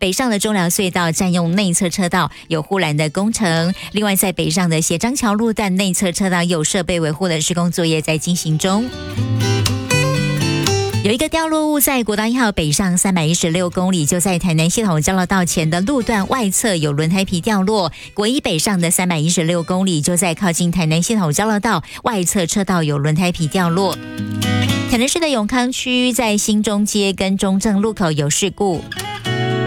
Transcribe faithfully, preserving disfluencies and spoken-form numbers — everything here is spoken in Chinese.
北上的中寮隧道占用内侧车道，有护栏的工程。另外，在北上的协章桥路段内侧车道有设备维护的施工作业在进行中。有一个掉落物在国道一号北上三百一十六公里，就在台南系统交流道前的路段外侧有轮胎皮掉落。国一北上的三百一十六公里，就在靠近台南系统交流道外侧车道有轮胎皮掉落。台南市的永康区在新中街跟中正路口有事故。